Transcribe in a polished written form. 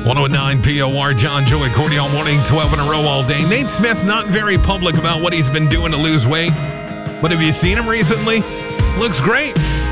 109 POR, John Joy, Cordy all morning, 12 in a row all day. Nate Smith, not very public about what he's been doing to lose weight. But have you seen him recently? Looks great.